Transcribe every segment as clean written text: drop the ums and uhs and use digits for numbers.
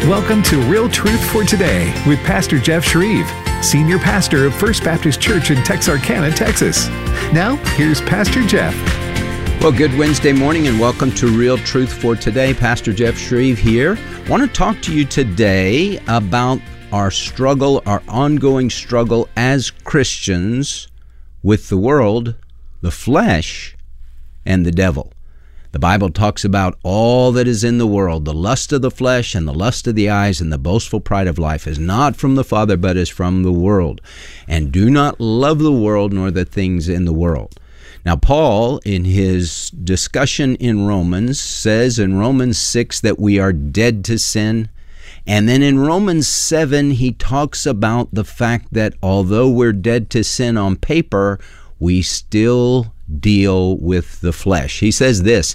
Welcome to Real Truth for Today with Pastor Jeff Shreve, Senior Pastor of First Baptist Church in Texarkana, Texas. Now, here's Pastor Jeff. Well, good Wednesday morning and welcome to Real Truth for Today. Pastor Jeff Shreve here. I want to talk to you today about our struggle, our ongoing struggle as Christians with the world, the flesh, and the devil. The Bible talks about all that is in the world. The lust of the flesh and the lust of the eyes and the boastful pride of life is not from the Father, but is from the world. And do not love the world nor the things in the world. Now, Paul, in his discussion in Romans, says in Romans 6 that we are dead to sin. And then in Romans 7, he talks about the fact that although we're dead to sin on paper, we still deal with the flesh. He says this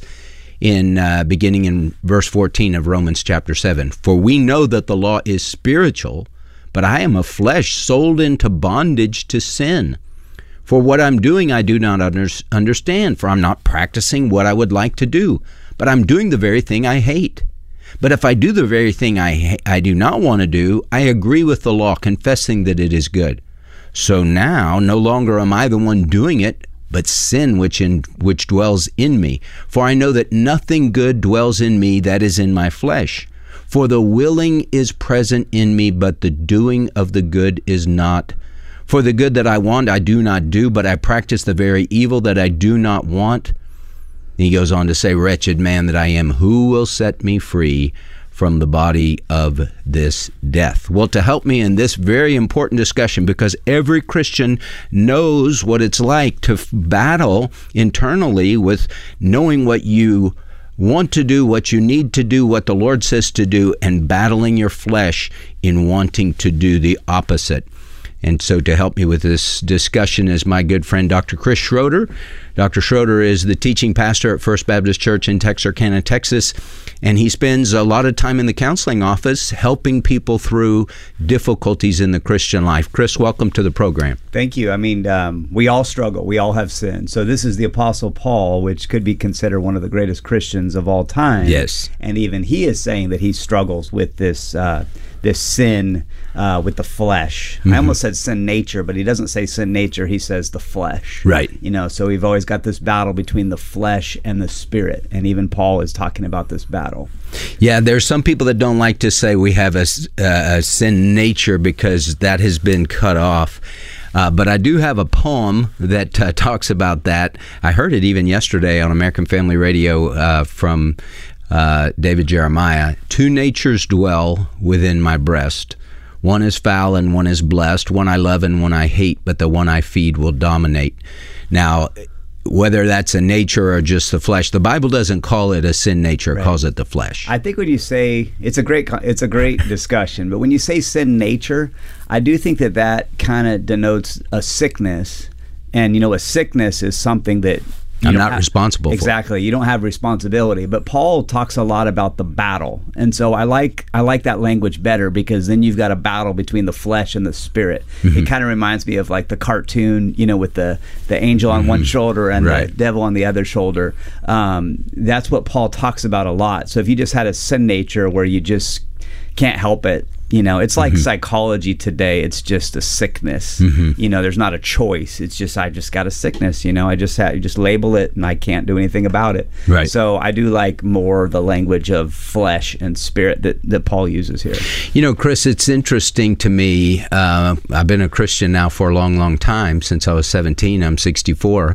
in beginning in verse 14 of Romans chapter 7. For we know that the law is spiritual, but I am of flesh, sold into bondage to sin. For what I'm doing I do not understand, for I'm not practicing what I would like to do, but I'm doing the very thing I hate. But if I do the very thing I do not want to do, I agree with the law, confessing that it is good. So now no longer am I the one doing it, but sin which dwells in me. For I know that nothing good dwells in me, that is in my flesh. For the willing is present in me, but the doing of the good is not. For the good that I want I do not do, but I practice the very evil that I do not want. And he goes on to say, wretched man that I am, who will set me free from the body of this death? Well, to help me in this very important discussion, because every Christian knows what it's like to battle internally with knowing what you want to do, what you need to do, what the Lord says to do, and battling your flesh in wanting to do the opposite. And so to help me with this discussion is my good friend, Dr. Chris Schroeder. Dr. Schroeder is the teaching pastor at First Baptist Church in Texarkana, Texas, and he spends a lot of time in the counseling office helping people through difficulties in the Christian life. Chris, welcome to the program. Thank you. I mean, we all struggle. We all have sin. So this is the Apostle Paul, which could be considered one of the greatest Christians of all time. Yes. And even he is saying that he struggles with this sin with the flesh. Mm-hmm. I almost said sin nature, but he doesn't say sin nature. He says the flesh. Right. You know, so we've always got this battle between the flesh and the spirit. And even Paul is talking about this battle. Yeah, there's some people that don't like to say we have a sin nature because that has been cut off. But I do have a poem that talks about that. I heard it even yesterday on American Family Radio from David Jeremiah. Two natures dwell within my breast. One is foul and one is blessed. One I love and one I hate, but the one I feed will dominate. Now, whether that's a nature or just the flesh, the Bible doesn't call it a sin nature; it calls it the flesh. I think when you say it's a great discussion, but when you say sin nature, I do think that kind of denotes a sickness, and a sickness is something that I'm not responsible for. Exactly. You don't have responsibility. But Paul talks a lot about the battle. And so I like that language better, because then you've got a battle between the flesh and the spirit. Mm-hmm. It kind of reminds me of like the cartoon, with the angel on one shoulder and the devil on the other shoulder. That's what Paul talks about a lot. So if you just had a sin nature where you just can't help it, it's like psychology today. It's just a sickness. Mm-hmm. There's not a choice. It's just, I just got a sickness. You just label it and I can't do anything about it. Right. So I do like more the language of flesh and spirit that Paul uses here. Chris, it's interesting to me. I've been a Christian now for a long, long time, since I was 17. I'm 64.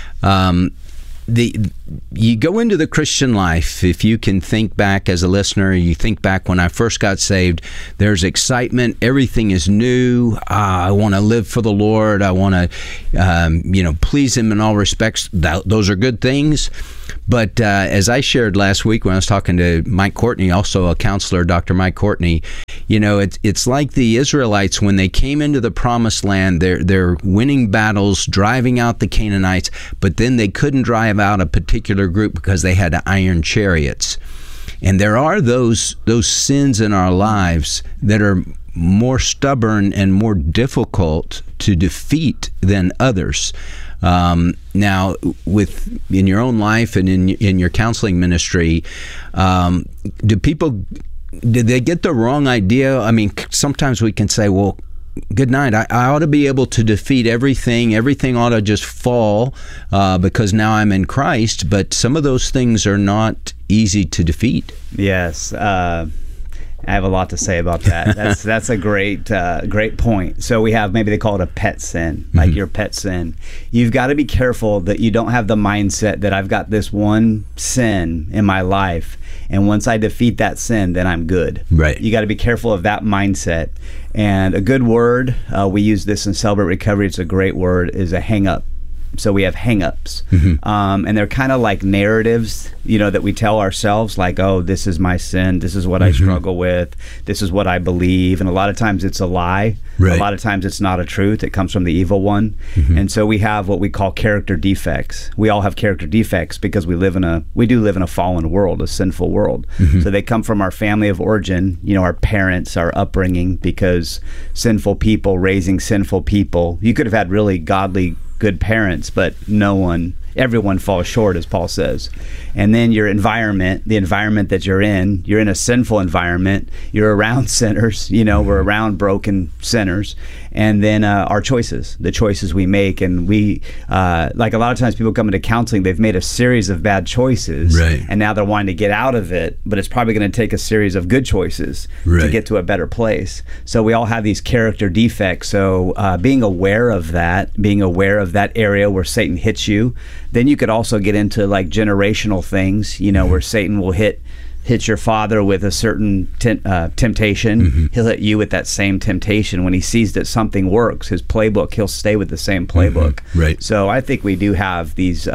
You go into the Christian life, if you can think back as a listener, you think back when I first got saved, there's excitement, everything is new, I want to live for the Lord, I want to please Him in all respects. Those are good things. But as I shared last week when I was talking to Mike Courtney, also a counselor, Dr. Mike Courtney, it's like the Israelites when they came into the Promised Land. They're winning battles, driving out the Canaanites, but then they couldn't drive out a particular group because they had iron chariots. And there are those sins in our lives that are more stubborn and more difficult to defeat than others. Now, in your own life and in your counseling ministry, do people did they get the wrong idea? I mean, sometimes we can say, well, good night. I ought to be able to defeat everything. Everything ought to just fall because now I'm in Christ. But some of those things are not easy to defeat. Yes. I have a lot to say about that. That's a great point. So we have, maybe they call it a pet sin, like your pet sin. You've got to be careful that you don't have the mindset that I've got this one sin in my life, and once I defeat that sin, then I'm good. Right. You got to be careful of that mindset. And a good word, we use this in Celebrate Recovery, it's a great word, is a hang up. So we have hang-ups, and they're kind of like narratives, that we tell ourselves, like, oh, this is my sin, this is what I struggle with, this is what I believe, and a lot of times it's a lie. Right. A lot of times it's not a truth. It comes from the evil one. And so we have what we call character defects. We all have character defects because we do live in a fallen world, a sinful world. So they come from our family of origin, our parents, our upbringing, because sinful people raising sinful people. You could have had really godly, good parents, but everyone falls short, as Paul says. And then your environment, the environment that you're in a sinful environment, you're around sinners, we're around broken sinners. And then our choices, the choices we make. And we, like a lot of times people come into counseling, they've made a series of bad choices, right, and now they're wanting to get out of it, but it's probably going to take a series of good choices, right, to get to a better place. So we all have these character defects. So being aware of that area where Satan hits you, then you could also get into like generational things, where Satan will hit your father with a certain temptation. He'll hit you with that same temptation. When he sees that something works, his playbook, he'll stay with the same playbook. Right. So I think we do have these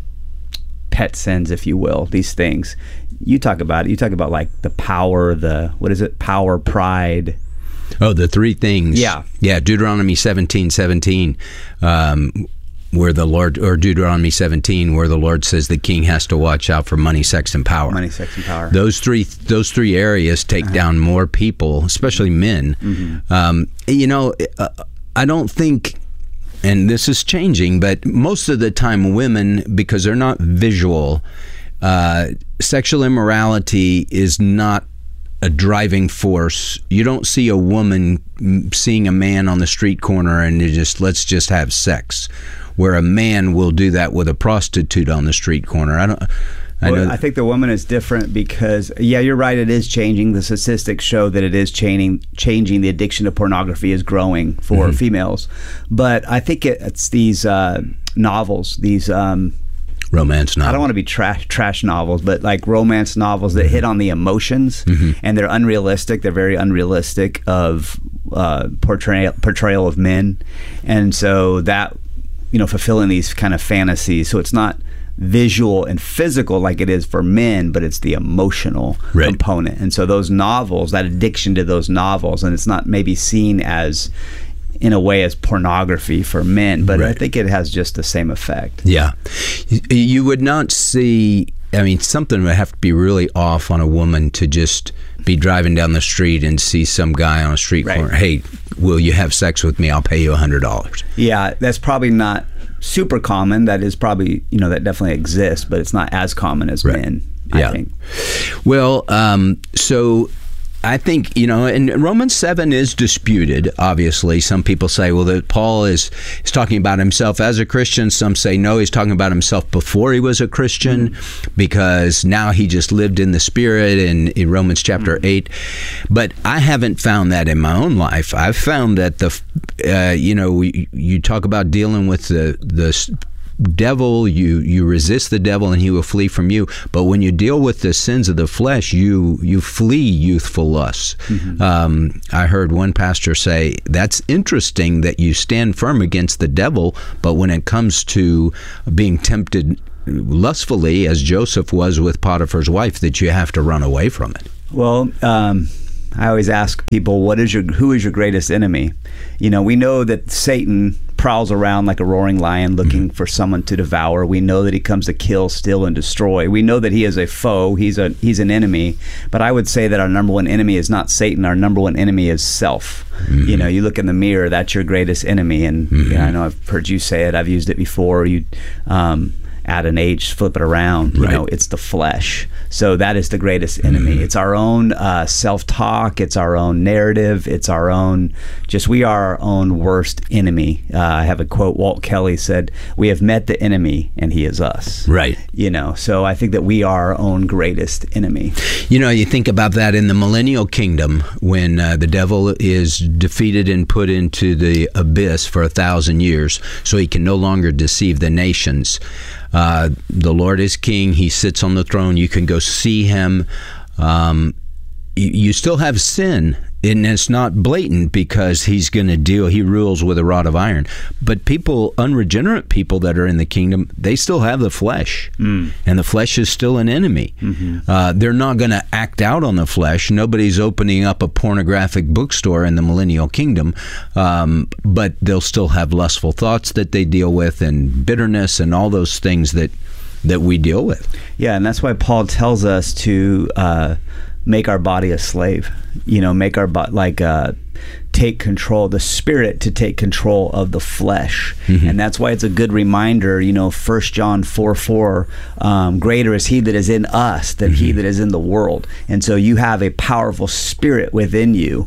pet sins, if you will, these things. You talk about it. You talk about like the power, power, pride. Oh, the three things. Yeah. Deuteronomy 17:17. Where the Lord, or Deuteronomy 17, where the Lord says the king has to watch out for money, sex, and power. Money, sex, and power. Those three areas take down more people, especially men. I don't think, and this is changing, but most of the time women, because they're not visual, sexual immorality is not a driving force. You don't see a woman seeing a man on the street corner and let's just have sex, where a man will do that with a prostitute on the street corner. I think the woman is different because, you're right, it is changing. The statistics show that it is changing. The addiction to pornography is growing for females. But I think it's these novels, these romance novels. I don't want to be trash novels, but like romance novels that hit on the emotions, and they're unrealistic. They're very unrealistic of portrayal of men, and so that fulfilling these kind of fantasies. So it's not visual and physical like it is for men, but it's the emotional component. And so those novels, that addiction to those novels, and it's not maybe seen as, in a way, as pornography for men, but I think it has just the same effect. Yeah. You would not see, something would have to be really off on a woman to just be driving down the street and see some guy on a street corner, hey, will you have sex with me? I'll pay you $100. Yeah, that's probably not super common. That is probably, that definitely exists, but it's not as common as men, I think. Well, so I think, and Romans 7 is disputed, obviously. Some people say, well, that Paul is talking about himself as a Christian. Some say, no, he's talking about himself before he was a Christian, because now he just lived in the Spirit in Romans chapter 8. But I haven't found that in my own life. I've found that you talk about dealing with the devil, you resist the devil and he will flee from you. But when you deal with the sins of the flesh, you flee youthful lusts. I heard one pastor say, that's interesting that you stand firm against the devil, but when it comes to being tempted lustfully, as Joseph was with Potiphar's wife, that you have to run away from it. Well, I always ask people, who is your greatest enemy? We know that Satan prowls around like a roaring lion looking for someone to devour. We know that he comes to kill, steal, and destroy. We know that he is a foe. He's an enemy. But I would say that our number one enemy is not Satan. Our number one enemy is self. You look in the mirror, that's your greatest enemy. And I know I've heard you say it. I've used it before. add an H, flip it around. You know, it's the flesh. So that is the greatest enemy. It's our own self-talk. It's our own narrative. It's our own, we are our own worst enemy. I have a quote, Walt Kelly said, "We have met the enemy and he is us." Right. You know, so I think that we are our own greatest enemy. You know, you think about that in the millennial kingdom when the devil is defeated and put into the abyss for 1,000 years so he can no longer deceive the nations. The Lord is king. He sits on the throne. You can go see him. You still have sin, and it's not blatant because he's going to deal. He rules with a rod of iron. But people, unregenerate people that are in the kingdom, they still have the flesh, and the flesh is still an enemy. They're not going to act out on the flesh. Nobody's opening up a pornographic bookstore in the millennial kingdom, but they'll still have lustful thoughts that they deal with, and bitterness, and all those things that we deal with. Yeah, and that's why Paul tells us to make our body a slave. You know, make our body take control, the spirit to take control of the flesh. And that's why it's a good reminder, you know, 1 John 4:4, greater is he that is in us than he that is in the world. And so you have a powerful spirit within you.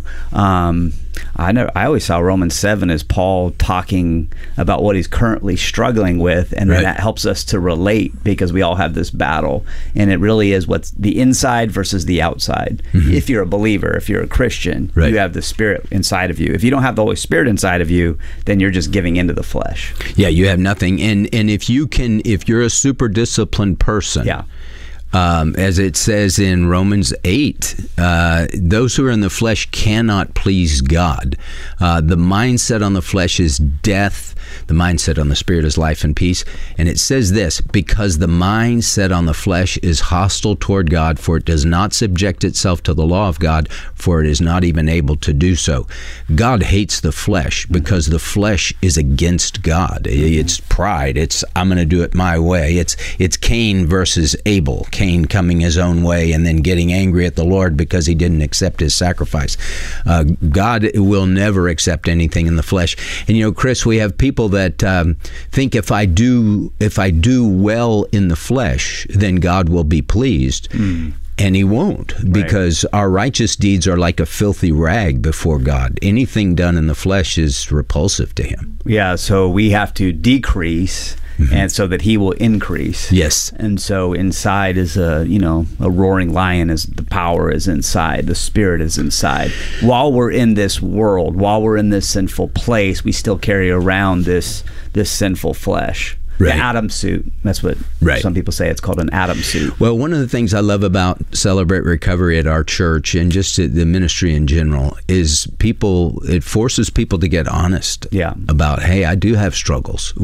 I always saw Romans 7 as Paul talking about what he's currently struggling with, and then that helps us to relate because we all have this battle, and it really is what's the inside versus the outside. If you're a believer, if you're a Christian, you have the Spirit inside of you. If you don't have the Holy Spirit inside of you, then you're just giving into the flesh. Yeah, you have nothing. And if you're a super disciplined person, as it says in Romans 8, those who are in the flesh cannot please God. The mindset on the flesh is death. The mindset on the spirit is life and peace. And it says this, because the mindset on the flesh is hostile toward God, for it does not subject itself to the law of God, for it is not even able to do so. God hates the flesh because the flesh is against God. It's pride. It's, I'm going to do it my way. It's Cain versus Abel. Cain coming his own way and then getting angry at the Lord because he didn't accept his sacrifice. God will never accept anything in the flesh. And you know, Chris, we have people that think if I do well in the flesh, then God will be pleased. And he won't, because our righteous deeds are like a filthy rag before God. Anything done in the flesh is repulsive to him. Yeah, so we have to decrease, and so that he will increase. Yes. And so inside is a roaring lion, is the power is inside, the spirit is inside. While we're in this world, while we're in this sinful place, we still carry around this sinful flesh. The Adam suit. That's what some people say. It's called an Adam suit. Well, one of the things I love about Celebrate Recovery at our church and just the ministry in general is it forces people to get honest about, hey, I do have struggles.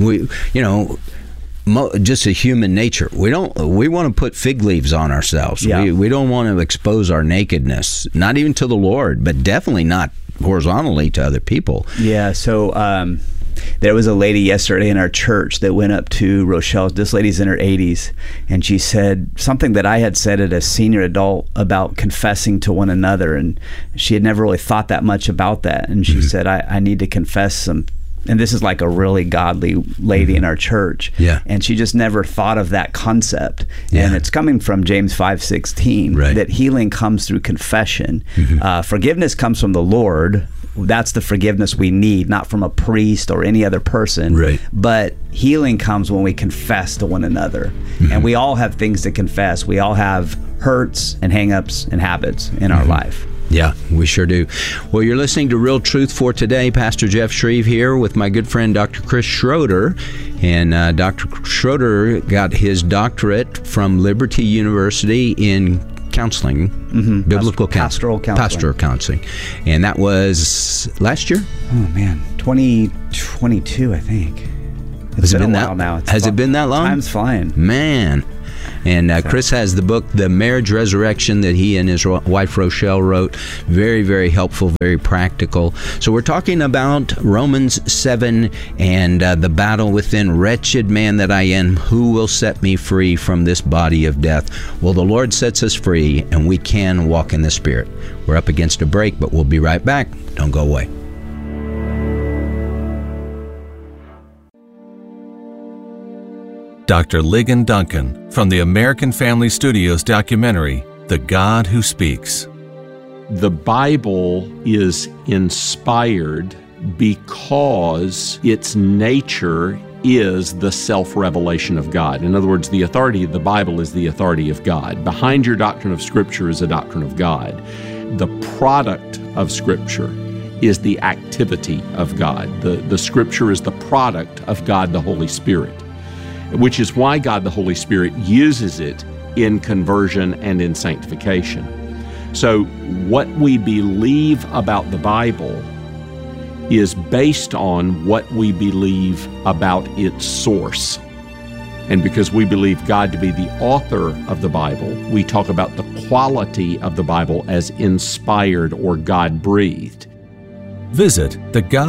Just a human nature. We want to put fig leaves on ourselves. We don't want to expose our nakedness, not even to the Lord, but definitely not horizontally to other people. Yeah, so there was a lady yesterday in our church that went up to Rochelle. This lady's in her 80s, and she said something that I had said as a senior adult about confessing to one another, and she had never really thought that much about that. And she said, I need to confess some. And this is like a really godly lady in our church. Yeah. And she just never thought of that concept. Yeah. And it's coming from James 5:16, that healing comes through confession. Forgiveness comes from the Lord. That's the forgiveness we need, not from a priest or any other person. But healing comes when we confess to one another. And we all have things to confess. We all have hurts and hang-ups and habits in our life. Yeah, we sure do. Well, you're listening to Real Truth for Today. Pastor Jeff Shreve here with my good friend Dr. Chris Schroeder. And Dr. Schroeder got his doctorate from Liberty University in counseling, biblical pastoral counseling. And that was last year? Oh, man. 2022, I think. It's been a while now. Has it been that long? Time's flying. Man. And Chris has the book, The Marriage Resurrection, that he and his wife Rochelle wrote. Very, very helpful, very practical. So we're talking about Romans 7 and the battle within. Wretched man that I am, who will set me free from this body of death? Well, the Lord sets us free, and we can walk in the Spirit. We're up against a break, but we'll be right back. Don't go away. Dr. Ligon Duncan from the American Family Studios documentary, The God Who Speaks. The Bible is inspired because its nature is the self-revelation of God. In other words, the authority of the Bible is the authority of God. Behind your doctrine of Scripture is a doctrine of God. The product of Scripture is the activity of God. The Scripture is the product of God the Holy Spirit, which is why God the Holy Spirit uses it in conversion and in sanctification. So what we believe about the Bible is based on what we believe about its source. And because we believe God to be the author of the Bible, we talk about the quality of the Bible as inspired or God-breathed. Visit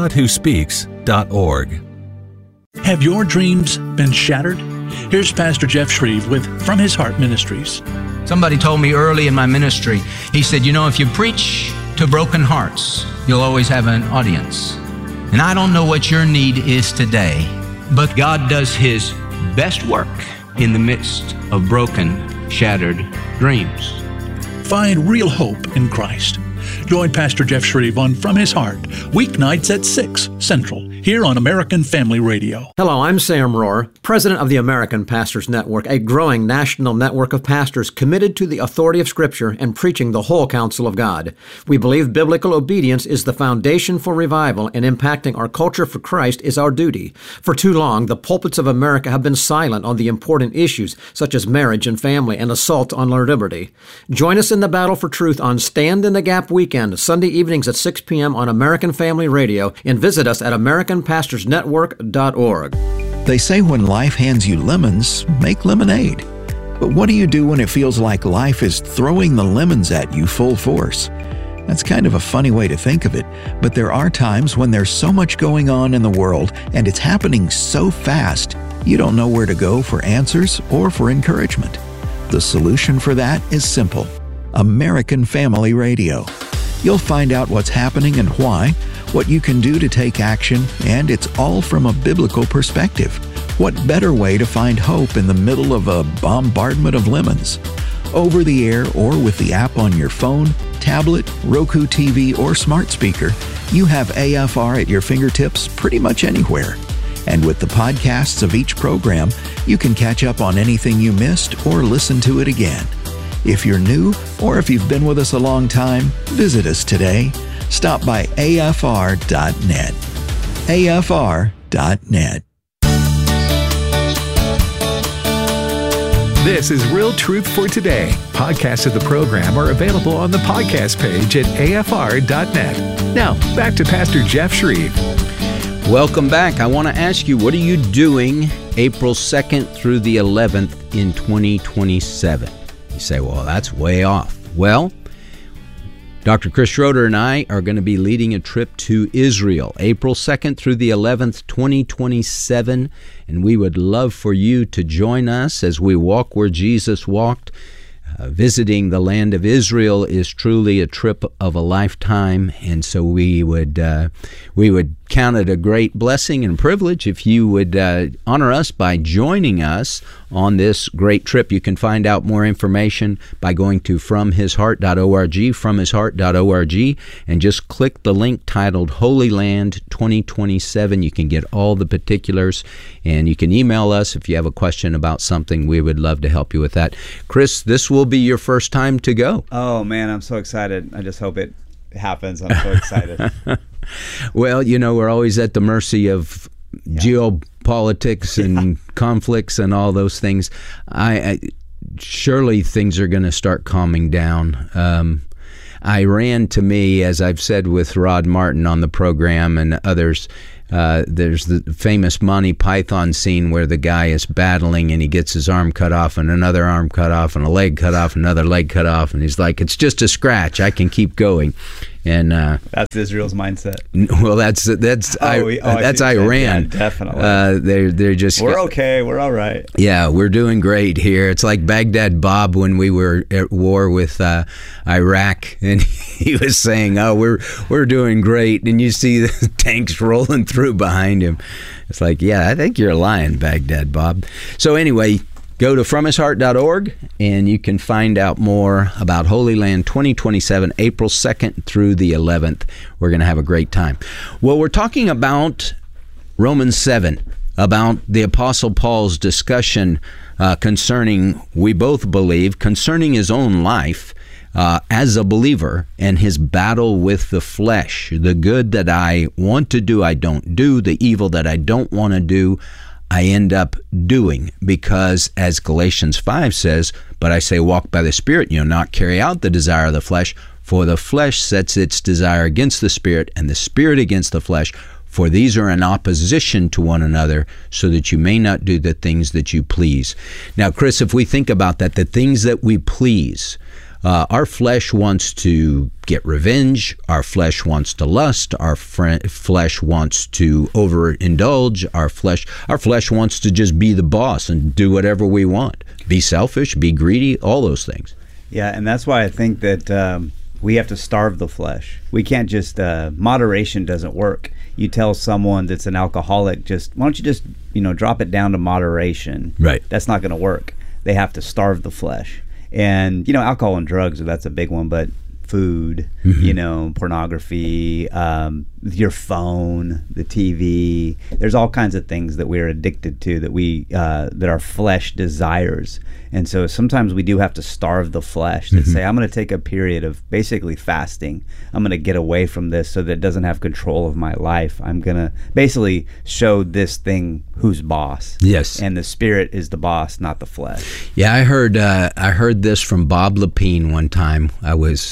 thegodwhospeaks.org. Have your dreams been shattered? Here's Pastor Jeff Shreve with From His Heart Ministries. Somebody told me early in my ministry, he said, if you preach to broken hearts, you'll always have an audience. And I don't know what your need is today, but God does His best work in the midst of broken, shattered dreams. Find real hope in Christ. Join Pastor Jeff Shreve on From His Heart, weeknights at 6 Central, here on American Family Radio. Hello, I'm Sam Rohr, president of the American Pastors Network, a growing national network of pastors committed to the authority of Scripture and preaching the whole counsel of God. We believe biblical obedience is the foundation for revival, and impacting our culture for Christ is our duty. For too long, the pulpits of America have been silent on the important issues such as marriage and family and assault on our liberty. Join us in the battle for truth on Stand in the Gap weekend, Sunday evenings at 6 p.m. on American Family Radio, and visit us at AmericanPastorsNetwork.org. They say when life hands you lemons, make lemonade. But what do you do when it feels like life is throwing the lemons at you full force? That's kind of a funny way to think of it, but there are times when there's so much going on in the world and it's happening so fast, you don't know where to go for answers or for encouragement. The solution for that is simple: American Family Radio. You'll find out what's happening and why, what you can do to take action, and it's all from a biblical perspective. What better way to find hope in the middle of a bombardment of lemons? Over the air or with the app on your phone, tablet, Roku TV, or smart speaker, you have AFR at your fingertips pretty much anywhere. And with the podcasts of each program, you can catch up on anything you missed or listen to it again. If you're new or if you've been with us a long time, visit us today. Stop by afr.net. afr.net. This is Real Truth for Today. Podcasts of the program are available on the podcast page at afr.net. Now, back to Pastor Jeff Shreve. Welcome back. I want to ask you, what are you doing April 2nd through the 11th in 2027? You say, well, that's way off. Well, Dr. Chris Schroeder and I are going to be leading a trip to Israel, April 2nd through the 11th, 2027, and we would love for you to join us as we walk where Jesus walked. Visiting the land of Israel is truly a trip of a lifetime, and so we would count it a great blessing and privilege if you would honor us by joining us on this great trip. You can find out more information by going to fromhisheart.org, fromhisheart.org, and just click the link titled Holy Land 2027. You can get all the particulars, and you can email us if you have a question about something. We would love to help you with that. Chris, this will be your first time to go. Oh, man, I'm so excited. I just hope it happens. I'm so excited. Well, we're always at the mercy of geopolitics and conflicts and all those things. Surely things are going to start calming down. Iran, to me, as I've said with Rod Martin on the program and others, there's the famous Monty Python scene where the guy is battling and he gets his arm cut off and another arm cut off and a leg cut off, another leg cut off, and he's like, it's just a scratch, I can keep going. And that's Israel's mindset. Well, that's Iran. Yeah, definitely. They're just we're okay. We're all right. Yeah, we're doing great here. It's like Baghdad Bob when we were at war with Iraq, and he was saying, "Oh, we're doing great," and you see the tanks rolling through behind him. It's like, yeah, I think you're lying, Baghdad Bob. So anyway, go to fromhisheart.org, and you can find out more about Holy Land 2027, April 2nd through the 11th. We're going to have a great time. Well, we're talking about Romans 7, about the Apostle Paul's discussion concerning, we both believe, concerning his own life as a believer and his battle with the flesh. The good that I want to do, I don't do. The evil that I don't want to do, I end up doing, because as Galatians 5 says, but I say walk by the Spirit, not carry out the desire of the flesh, for the flesh sets its desire against the Spirit, and the Spirit against the flesh, for these are in opposition to one another, so that you may not do the things that you please. Now, Chris, if we think about that, the things that we please, our flesh wants to get revenge. Our flesh wants to lust. Our flesh wants to overindulge. Our flesh wants to just be the boss and do whatever we want. Be selfish, be greedy, all those things. Yeah, and that's why I think that we have to starve the flesh. We can't just, moderation doesn't work. You tell someone that's an alcoholic, why don't you just, drop it down to moderation. Right. That's not going to work. They have to starve the flesh. And, alcohol and drugs, that's a big one, but food, pornography, your phone, the TV, there's all kinds of things that we're addicted to that our flesh desires. And so sometimes we do have to starve the flesh to say, I'm going to take a period of basically fasting. I'm going to get away from this so that it doesn't have control of my life. I'm going to basically show this thing who's boss. Yes. And the Spirit is the boss, not the flesh. Yeah, I heard this from Bob Lepine one time. I was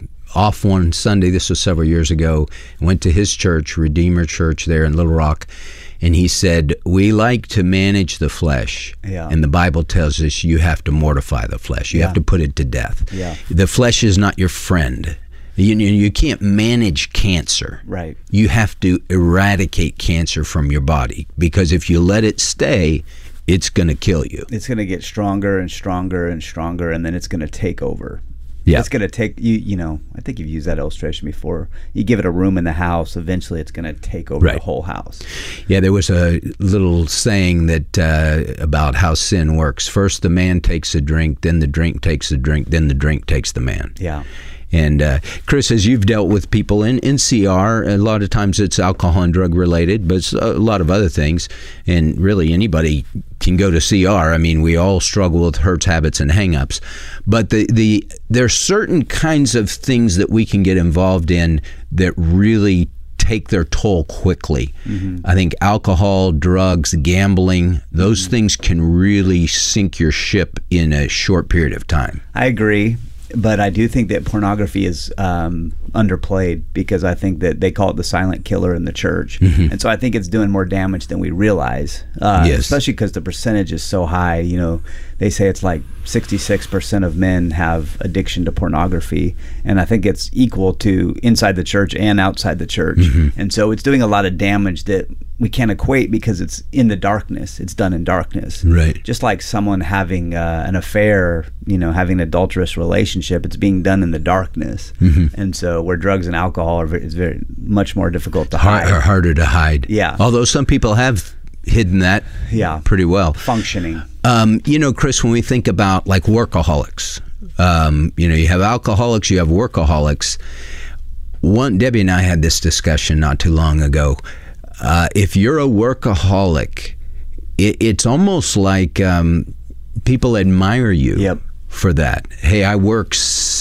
off one Sunday, this was several years ago, went to his church, Redeemer Church there in Little Rock, and he said, we like to manage the flesh. Yeah. And the Bible tells us you have to mortify the flesh. You have to put it to death. Yeah. The flesh is not your friend. You can't manage cancer. Right. You have to eradicate cancer from your body, because if you let it stay, it's going to kill you. It's going to get stronger and stronger and stronger, and then it's going to take over. Yeah. It's going to take you. I think you've used that illustration before. You give it a room in the house, eventually it's going to take over the whole house. Yeah, there was a little saying that about how sin works. First the man takes a drink, then the drink takes the drink, then the drink takes the man. Yeah. And Chris, as you've dealt with people in CR, a lot of times it's alcohol and drug related, but it's a lot of other things. And really anybody can go to CR. I mean, we all struggle with hurts, habits, and hang-ups. But there's certain kinds of things that we can get involved in that really take their toll quickly. I think alcohol, drugs, gambling, those things can really sink your ship in a short period of time. I agree. But I do think that pornography is underplayed, because I think that they call it the silent killer in the church. And so I think it's doing more damage than we realize, especially because the percentage is so high. They say it's like 66% of men have addiction to pornography, and I think it's equal to inside the church and outside the church. And so it's doing a lot of damage that we can't equate, because it's in the darkness. It's done in darkness. Right. Just like someone having an affair, having an adulterous relationship, it's being done in the darkness. And so where drugs and alcohol is very much more difficult to hide. Harder to hide. Yeah. Although some people have hidden that pretty well. Functioning. Chris, when we think about like workaholics, you have alcoholics, you have workaholics. Debbie and I had this discussion not too long ago. If you're a workaholic, it's almost like people admire you for that. Hey, I work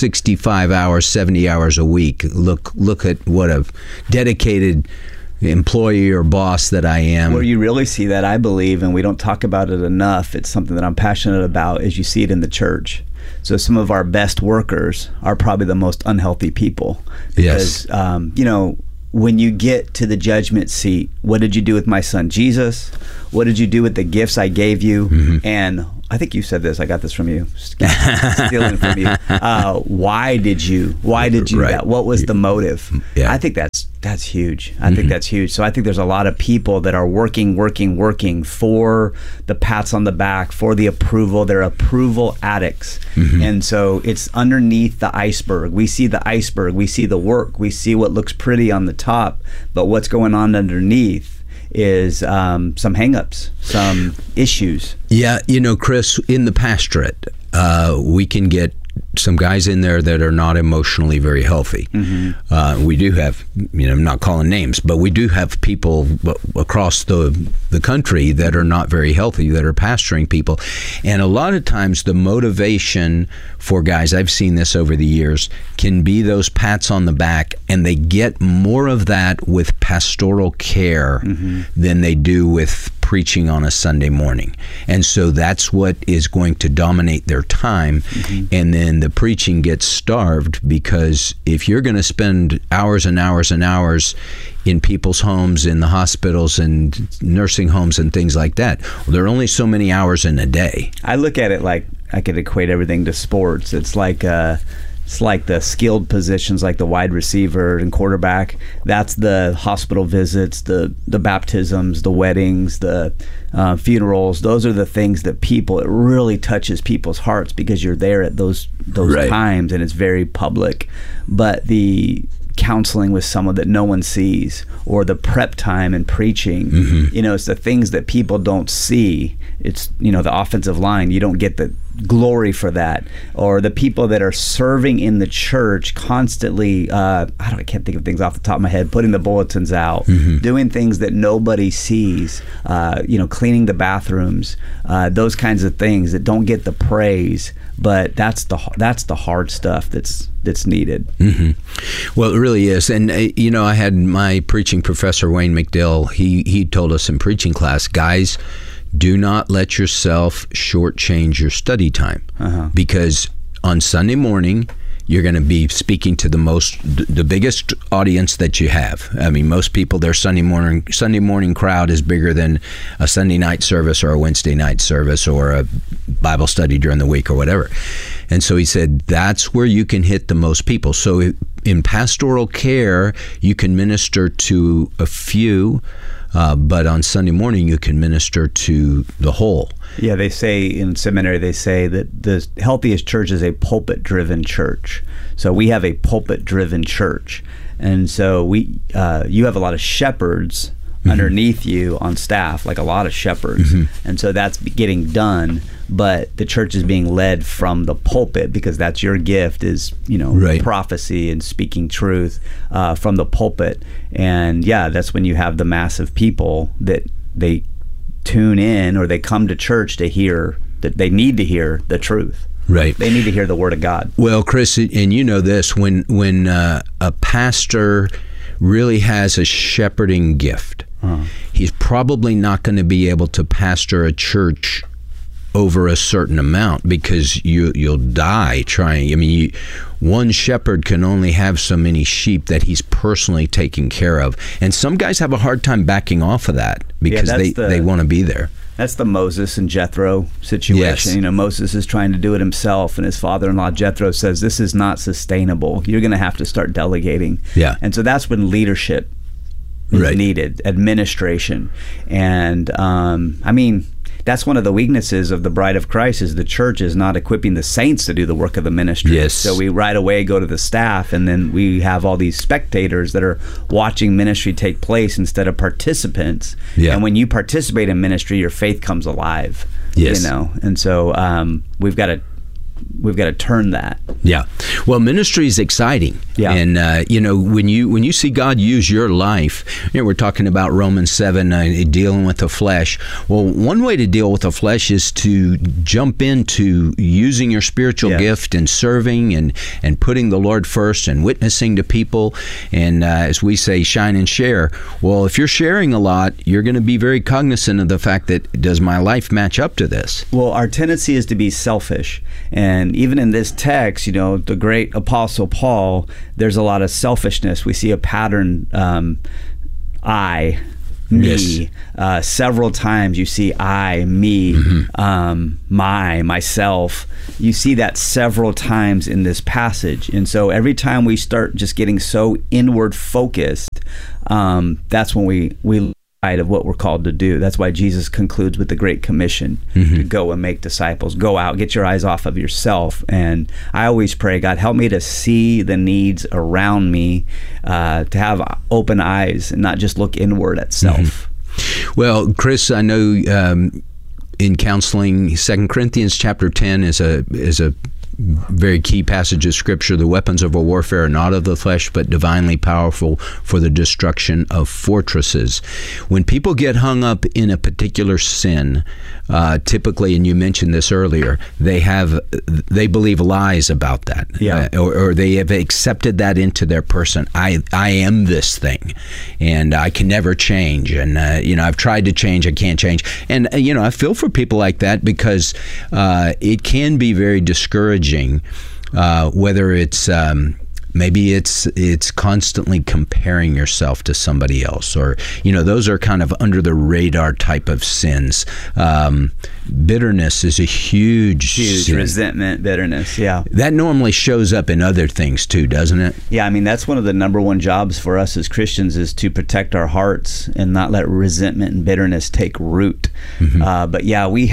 65 hours, 70 hours a week. Look at what a dedicated employee or boss that I am. Where you really see that, I believe, and we don't talk about it enough, it's something that I'm passionate about, is you see it in the church. So some of our best workers are probably the most unhealthy people. Because, when you get to the judgment seat, what did you do with my son Jesus? What did you do with the gifts I gave you? Mm-hmm. And I think you said this. I got this from you. Stealing from you. Why did you do that? What was the motive? Yeah. I think that's huge. I think that's huge. So I think there's a lot of people that are working for the pats on the back, for the approval. They're approval addicts. And so it's underneath the iceberg. We see the iceberg. We see the work. We see what looks pretty on the top. But what's going on underneath is some hangups, some issues. Yeah, Chris, in the pastorate, we can get some guys in there that are not emotionally very healthy. We do have, I'm not calling names, but we do have people across the country that are not very healthy, that are pastoring people. And a lot of times the motivation for guys, I've seen this over the years, can be those pats on the back, and they get more of that with pastoral care than they do with preaching on a Sunday morning. And so that's what is going to dominate their time. And then the preaching gets starved, because if you're going to spend hours and hours and hours in people's homes, in the hospitals and nursing homes and things like that, well, there are only so many hours in a day. I look at it like I could equate everything to sports. It's like the skilled positions, like the wide receiver and quarterback. That's the hospital visits, the baptisms, the weddings, the funerals. Those are the things that it really touches people's hearts, because you're there at those times, and it's very public. But the counseling with someone that no one sees, or the prep time and preaching, it's the things that people don't see. It's, the offensive line, you don't get the glory for that. Or the people that are serving in the church constantly, I can't think of things off the top of my head, putting the bulletins out, doing things that nobody sees, cleaning the bathrooms, those kinds of things that don't get the praise. But that's the hard stuff that's needed. Well, it really is. And I had my preaching professor, Wayne McDill. He told us in preaching class, guys, do not let yourself shortchange your study time, because on Sunday morning you're going to be speaking to the biggest audience that you have. I mean, most people, their Sunday morning crowd is bigger than a Sunday night service or a Wednesday night service or a Bible study during the week or whatever. And so he said, that's where you can hit the most people. So in pastoral care, you can minister to a few, but on Sunday morning, you can minister to the whole. Yeah, they say in seminary, that the healthiest church is a pulpit-driven church. So we have a pulpit-driven church. And so you have a lot of shepherds underneath you on staff, like a lot of shepherds. And so that's getting done, but the church is being led from the pulpit, because that's your gift, is prophecy and speaking truth from the pulpit. And that's when you have the massive people that they tune in, or they come to church to hear, that they need to hear the truth. Right. They need to hear the word of God. Well, Chris, and you know this, when a pastor really has a shepherding gift, he's probably not going to be able to pastor a church over a certain amount, because you'll die trying. I mean, one shepherd can only have so many sheep that he's personally taking care of. And some guys have a hard time backing off of that, because they want to be there. That's the Moses and Jethro situation. Yes. Moses is trying to do it himself, and his father-in-law Jethro says, this is not sustainable. You're going to have to start delegating. Yeah. And so that's when leadership is needed, administration. And that's one of the weaknesses of the bride of Christ, is the church is not equipping the saints to do the work of the ministry. Yes. So we right away go to the staff, and then we have all these spectators that are watching ministry take place instead of participants. Yeah. And when you participate in ministry, your faith comes alive. Yes. And so we've got to turn that. Yeah. Well, ministry is exciting. Yeah. And when you see God use your life, we're talking about Romans 7, dealing with the flesh. Well, one way to deal with the flesh is to jump into using your spiritual gift and serving and putting the Lord first and witnessing to people. And as we say, shine and share. Well, if you're sharing a lot, you're going to be very cognizant of the fact that, does my life match up to this? Well, our tendency is to be selfish. And even in this text, the great apostle Paul, there's a lot of selfishness. We see a pattern, I, me. Several times you see I, me, myself. You see that several times in this passage. And so every time we start just getting so inward focused, that's when we of what we're called to do. That's why Jesus concludes with the Great Commission to go and make disciples. Go out, get your eyes off of yourself. And I always pray, God, help me to see the needs around me, to have open eyes and not just look inward at self. Well, Chris, I know in counseling, 2 Corinthians chapter 10 is a very key passage of Scripture. The weapons of our warfare are not of the flesh, but divinely powerful for the destruction of fortresses. When people get hung up in a particular sin, typically, and you mentioned this earlier, they believe lies about that, or they have accepted that into their person. I am this thing, and I can never change. And I've tried to change, I can't change. And I feel for people like that, because it can be very discouraging. Whether it's maybe it's constantly comparing yourself to somebody else, or those are kind of under the radar type of sins. Bitterness is a huge sin. Resentment, bitterness, that normally shows up in other things too, doesn't it? That's one of the number one jobs for us as Christians, is to protect our hearts and not let resentment and bitterness take root. But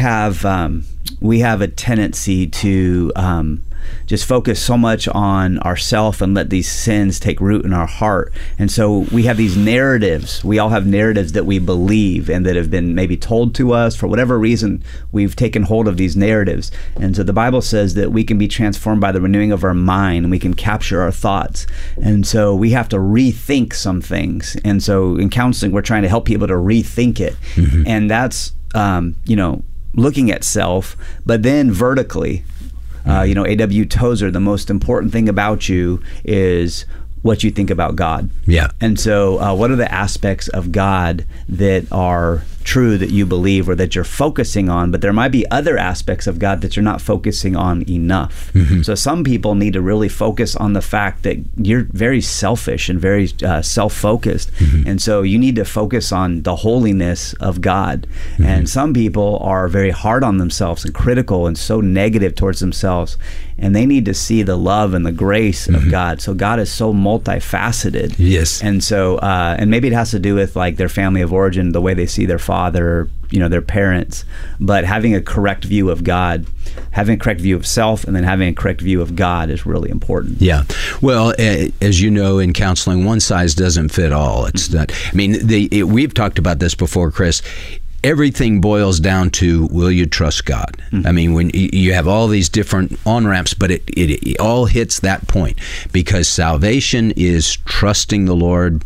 we have a tendency to just focus so much on ourselves and let these sins take root in our heart. And so we have these narratives. We all have narratives that we believe and that have been maybe told to us. For whatever reason, we've taken hold of these narratives. And so the Bible says that we can be transformed by the renewing of our mind, and we can capture our thoughts. And so we have to rethink some things. And so in counseling, we're trying to help people to rethink it. And that's, looking at self, but then vertically. A.W. Tozer, the most important thing about you is what you think about God. And so what are the aspects of God that are true that you believe or that you're focusing on? But there might be other aspects of God that you're not focusing on enough. So some people need to really focus on the fact that you're very selfish and very self-focused. And so you need to focus on the holiness of God. And some people are very hard on themselves and critical and so negative towards themselves. And they need to see the love and the grace of God. So God is so multifaceted. Yes. And so, and maybe it has to do with like their family of origin, the way they see their father, their parents. But having a correct view of God, having a correct view of self, and then having a correct view of God is really important. Well, as you know, in counseling, one size doesn't fit all. It's not. We've talked about this before, Chris. Everything boils down to, will you trust God? When you have all these different on-ramps, but it all hits that point, because salvation is trusting the Lord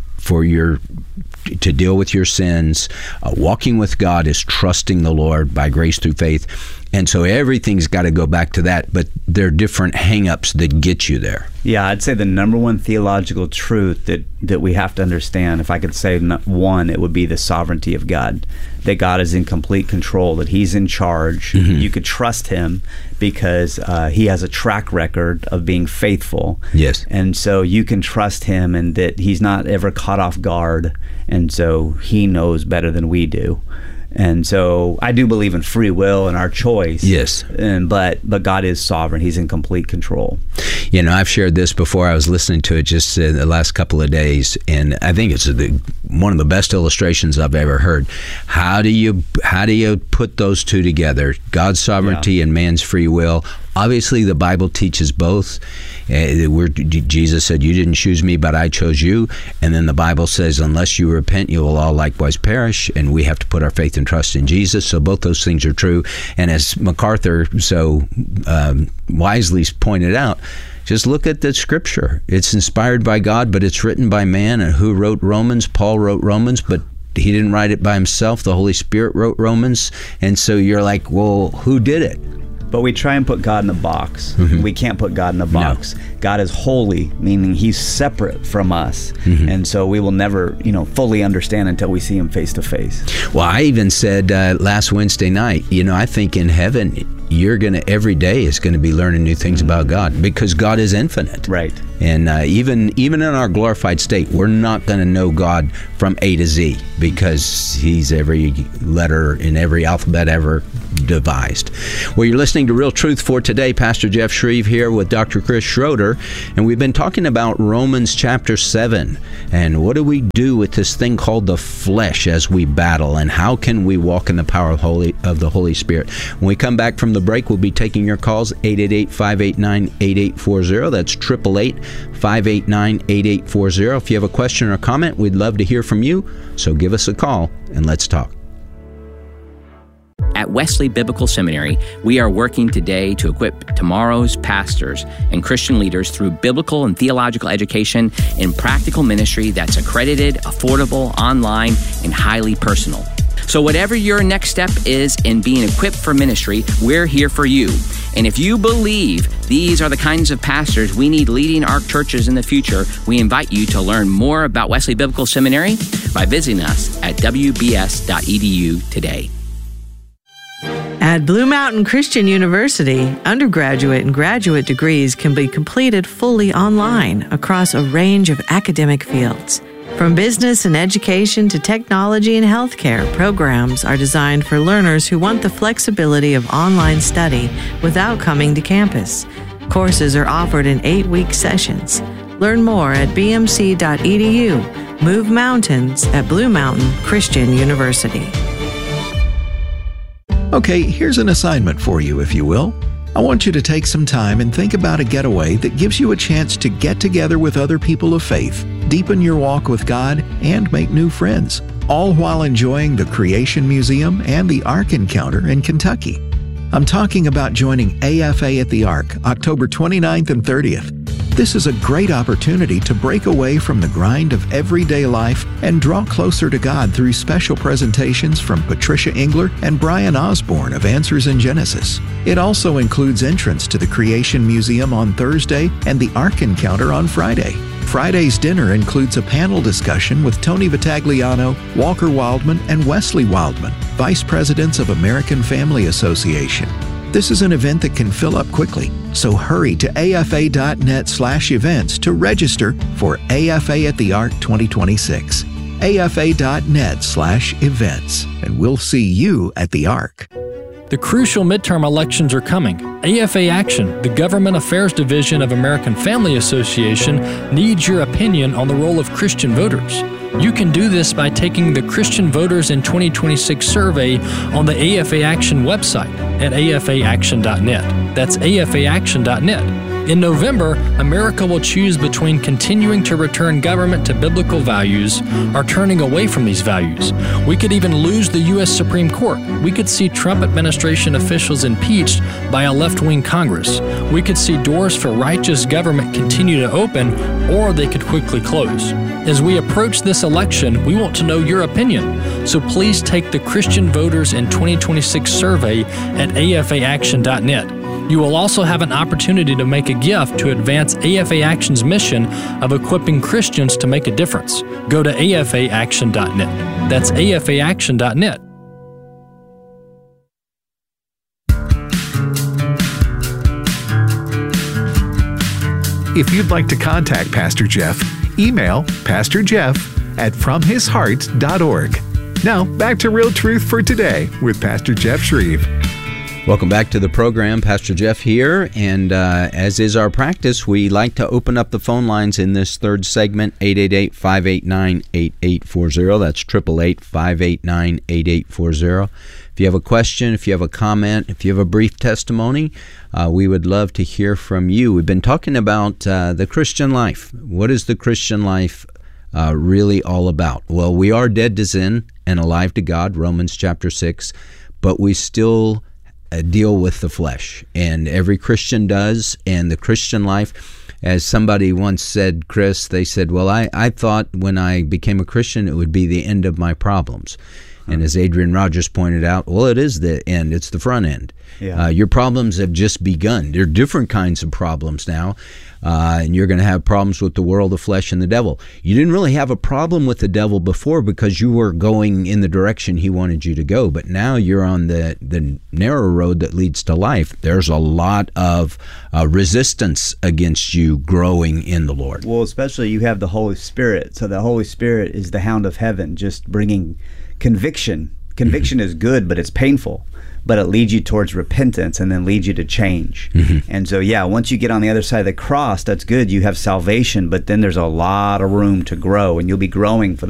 to deal with your sins. Walking with God is trusting the Lord by grace through faith. And so everything's got to go back to that, but there are different hang-ups that get you there. I'd say the number one theological truth that we have to understand, if I could say one, it would be the sovereignty of God. That God is in complete control, that He's in charge. You could trust Him because He has a track record of being faithful. Yes. And so you can trust Him, and that He's not ever caught off guard. And so He knows better than we do. And so I do believe in free will and our choice. Yes. But God is sovereign. He's in complete control. I've shared this before. I was listening to it just the last couple of days, and I think it's one of the best illustrations I've ever heard. How do you put those two together? God's sovereignty and man's free will. Obviously, the Bible teaches both. Jesus said, "You didn't choose me, but I chose you." And then the Bible says, "Unless you repent, you will all likewise perish." And we have to put our faith and trust in Jesus. So both those things are true. And as MacArthur so wisely pointed out, just look at the Scripture. It's inspired by God, but it's written by man. And who wrote Romans? Paul wrote Romans, but he didn't write it by himself. The Holy Spirit wrote Romans. And so you're like, well, who did it? But we try and put God in a box. We can't put God in a box. No. God is holy, meaning He's separate from us. And so we will never, fully understand until we see Him face to face. Well, I even said last Wednesday night, I think in heaven, every day is going to be learning new things about God, because God is infinite. Right. And even in our glorified state, we're not going to know God from A to Z, because He's every letter in every alphabet ever devised. Well, you're listening to Real Truth for Today. Pastor Jeff Shreve here with Dr. Chris Schroeder, and we've been talking about Romans chapter 7, and what do we do with this thing called the flesh as we battle, and how can we walk in the power of the Holy Spirit? When we come back from the break, we'll be taking your calls, 888-589-8840. That's 888-589-8840. If you have a question or comment, we'd love to hear from you, so give us a call and let's talk. At Wesley Biblical Seminary, we are working today to equip tomorrow's pastors and Christian leaders through biblical and theological education and practical ministry that's accredited, affordable, online, and highly personal. So whatever your next step is in being equipped for ministry, we're here for you. And if you believe these are the kinds of pastors we need leading our churches in the future, we invite you to learn more about Wesley Biblical Seminary by visiting us at wbs.edu today. At Blue Mountain Christian University, undergraduate and graduate degrees can be completed fully online across a range of academic fields. From business and education to technology and healthcare, programs are designed for learners who want the flexibility of online study without coming to campus. Courses are offered in 8-week sessions. Learn more at bmc.edu. Move mountains at Blue Mountain Christian University. Okay, here's an assignment for you, if you will. I want you to take some time and think about a getaway that gives you a chance to get together with other people of faith, deepen your walk with God, and make new friends, all while enjoying the Creation Museum and the Ark Encounter in Kentucky. I'm talking about joining AFA at the Ark, October 29th and 30th. This is a great opportunity to break away from the grind of everyday life and draw closer to God through special presentations from Patricia Engler and Brian Osborne of Answers in Genesis. It also includes entrance to the Creation Museum on Thursday and the Ark Encounter on Friday. Friday's dinner includes a panel discussion with Tony Vitagliano, Walker Wildman, and Wesley Wildman, Vice Presidents of American Family Association. This is an event that can fill up quickly, so hurry to afa.net/events to register for AFA at the Ark 2026. afa.net/events, and we'll see you at the Ark. The crucial midterm elections are coming. AFA Action, the Government Affairs Division of American Family Association, needs your opinion on the role of Christian voters. You can do this by taking the Christian Voters in 2026 survey on the AFA Action website at afaaction.net. That's afaaction.net. In November, America will choose between continuing to return government to biblical values or turning away from these values. We could even lose the U.S. Supreme Court. We could see Trump administration officials impeached by a left-wing Congress. We could see doors for righteous government continue to open, or they could quickly close. As we approach this election, we want to know your opinion. So please take the Christian Voters in 2026 survey at afaaction.net. You will also have an opportunity to make a gift to advance AFA Action's mission of equipping Christians to make a difference. Go to afaaction.net. That's afaaction.net. If you'd like to contact Pastor Jeff, email pastorjeff@fromhisheart.org. Now, back to Real Truth for Today with Pastor Jeff Shreve. Welcome back to the program. Pastor Jeff here, and as is our practice, we like to open up the phone lines in this third segment, 888-589-8840. That's 888-589-8840. If you have a question, if you have a comment, if you have a brief testimony, we would love to hear from you. We've been talking about the Christian life. What is the Christian life really all about? Well, we are dead to sin and alive to God, Romans chapter 6, but we still deal with the flesh, and every Christian does. And the Christian life, as somebody once said, Chris, they said, well, I thought when I became a Christian it would be the end of my problems. And as Adrian Rogers pointed out, well, it is the end. It's the front end. Yeah. Your problems have just begun. There are different kinds of problems now. And you're going to have problems with the world, the flesh, and the devil. You didn't really have a problem with the devil before because you were going in the direction he wanted you to go. But now you're on the narrow road that leads to life. There's a lot of resistance against you growing in the Lord. Well, especially you have the Holy Spirit. So the Holy Spirit is the hound of heaven, just bringing conviction. Conviction is good, but it's painful. But it leads you towards repentance and then leads you to change. And so, once you get on the other side of the cross, that's good. You have salvation, but then there's a lot of room to grow, and you'll be growing for